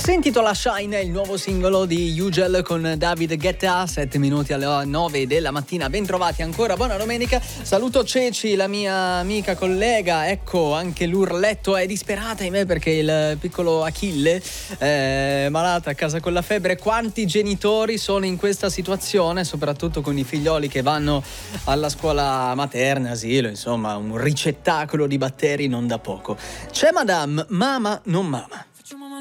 Si intitola Shine, il nuovo singolo di Ugel con David Guetta, 7 minuti alle 9 della mattina. Bentrovati ancora, buona domenica. Saluto Ceci, la mia amica collega. Ecco, anche l'urletto è disperata, ahimè, perché il piccolo Achille è malato a casa con la febbre. Quanti genitori sono in questa situazione, soprattutto con i figlioli che vanno alla scuola materna, asilo, insomma, un ricettacolo di batteri non da poco. C'è Madame, Mama non Mama.